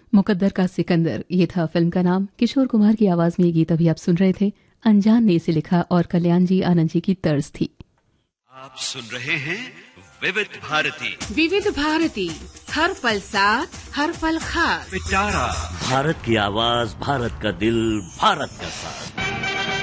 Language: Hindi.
मुकद्दर का सिकंदर, ये था फिल्म का नाम। किशोर कुमार की आवाज में ये गीत अभी आप सुन रहे थे। अनजान ने इसे लिखा और कल्याण जी आनंद जी की तर्ज थी। आप सुन रहे हैं विविध भारती। विविध भारती, हर पल साथ, हर पल खास। पिटारा भारत की आवाज, भारत का दिल, भारत का साथ।